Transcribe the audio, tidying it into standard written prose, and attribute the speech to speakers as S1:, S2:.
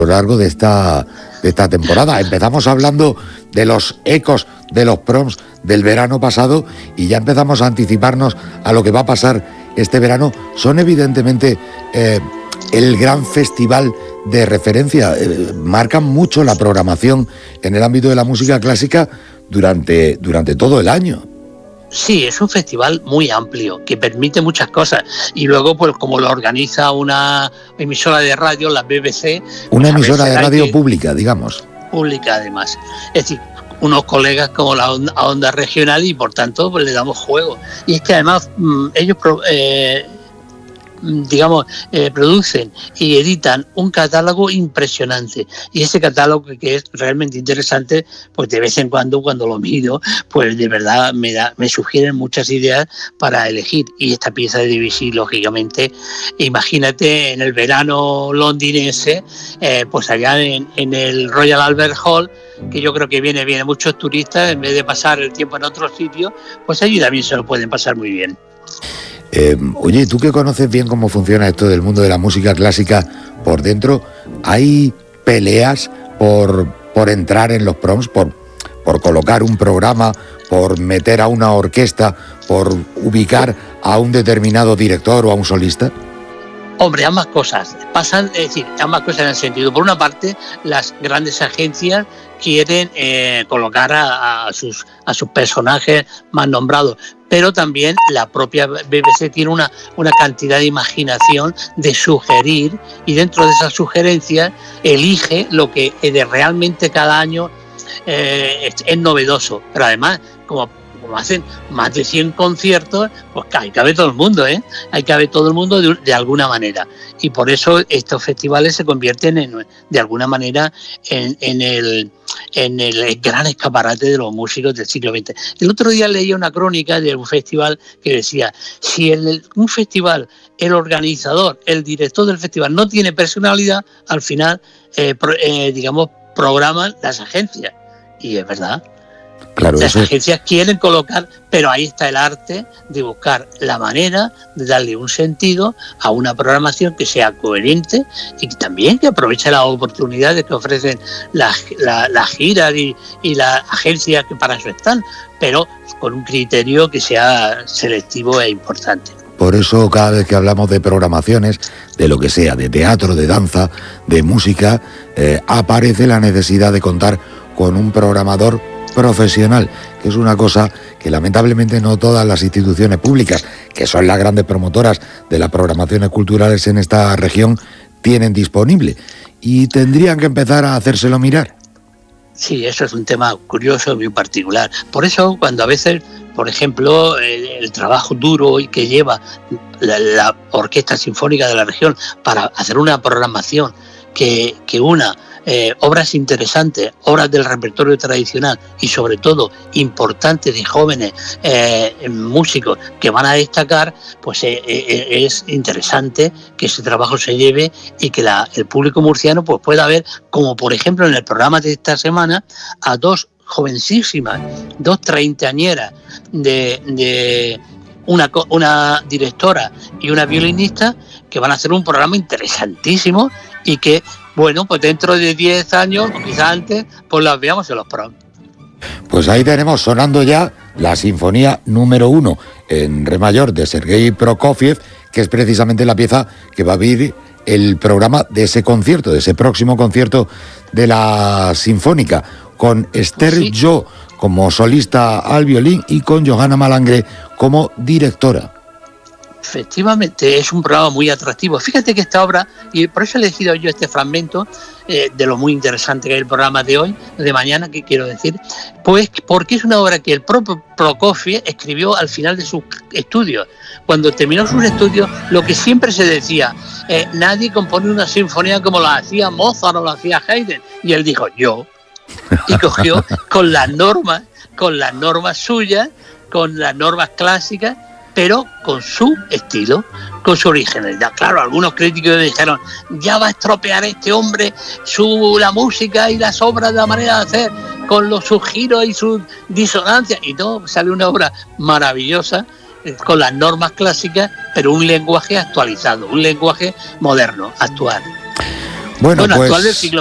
S1: lo largo de esta temporada. Empezamos hablando de los ecos de los proms del verano pasado y ya empezamos a anticiparnos a lo que va a pasar este verano. Son evidentemente el gran festival de referencia, marcan mucho la programación en el ámbito de la música clásica durante todo el año.
S2: Sí, es un festival muy amplio, que permite muchas cosas. Y luego, pues como lo organiza una emisora de radio, la BBC...
S1: Una emisora de radio pública, digamos.
S2: Pública, además. Es decir, unos colegas como la onda regional y, por tanto, pues le damos juego. Y es que, además, ellos... producen y editan un catálogo impresionante, y ese catálogo que es realmente interesante, pues de vez en cuando lo miro, pues de verdad me sugieren muchas ideas para elegir. Y esta pieza de Debussy, lógicamente, imagínate en el verano londinense, pues allá en el Royal Albert Hall, que yo creo que vienen muchos turistas, en vez de pasar el tiempo en otros sitios, pues allí también se lo pueden pasar muy bien.
S1: Oye, tú que conoces bien cómo funciona esto del mundo de la música clásica por dentro, ¿hay peleas por entrar en los proms, por colocar un programa, por meter a una orquesta, por ubicar a un determinado director o a un solista?
S2: Hombre, ambas cosas pasan, es decir, ambas cosas en el sentido. Por una parte, las grandes agencias quieren colocar a sus personajes más nombrados, pero también la propia BBC tiene una cantidad de imaginación de sugerir, y dentro de esas sugerencias elige lo que realmente cada año es novedoso. Pero además, como hacen más de 100 conciertos, pues ahí cabe todo el mundo, ahí cabe todo el mundo de alguna manera. Y por eso estos festivales se convierten de alguna manera en el gran escaparate de los músicos del siglo XX. El otro día leía una crónica de un festival que decía: si un festival, el organizador, el director del festival no tiene personalidad, al final, programan las agencias. Y es verdad.
S1: Claro,
S2: las agencias quieren colocar, pero ahí está el arte de buscar la manera de darle un sentido a una programación que sea coherente y también que aproveche las oportunidades que ofrecen las giras y las agencias que para eso están, pero con un criterio que sea selectivo e importante.
S1: Por eso cada vez que hablamos de programaciones, de lo que sea, de teatro, de danza, de música, aparece la necesidad de contar con un programador profesional, que es una cosa que lamentablemente no todas las instituciones públicas, que son las grandes promotoras de las programaciones culturales en esta región, tienen disponible, y tendrían que empezar a hacérselo mirar.
S2: Sí, eso es un tema curioso, muy particular. Por eso, cuando a veces, por ejemplo, el trabajo duro y que lleva la Orquesta Sinfónica de la región para hacer una programación que una obras interesantes, obras del repertorio tradicional y sobre todo importantes y jóvenes músicos que van a destacar, pues es interesante que ese trabajo se lleve y que el público murciano pues pueda ver, como por ejemplo en el programa de esta semana, a dos jovencísimas, dos treintañeras de una directora y una violinista, que van a hacer un programa interesantísimo y que, bueno, pues dentro de 10 años, o quizás antes, pues las veamos en los proms.
S1: Pues ahí tenemos sonando ya la Sinfonía número 1 en Re mayor de Sergei Prokofiev, que es precisamente la pieza que va a abrir el programa de ese concierto, de ese próximo concierto de la Sinfónica, con Esther Jo como solista al violín y con Johanna Malangre como directora.
S2: Efectivamente, es un programa muy atractivo. Fíjate que esta obra, y por eso he elegido yo este fragmento de lo muy interesante que es el programa de hoy, de mañana, que quiero decir, pues porque es una obra que el propio Prokofiev escribió al final de sus estudios. Cuando terminó sus estudios, lo que siempre se decía, nadie compone una sinfonía como la hacía Mozart o la hacía Haydn. Y él dijo, yo. Y cogió con las normas suyas, con las normas clásicas, pero con su estilo, con su originalidad. Claro, algunos críticos dijeron, ya va a estropear este hombre la música y las obras de la manera de hacer, con sus giros y sus disonancias. Y no, sale una obra maravillosa, con las normas clásicas, pero un lenguaje actualizado, un lenguaje moderno, actual.
S1: Bueno, pues,
S2: actual del siglo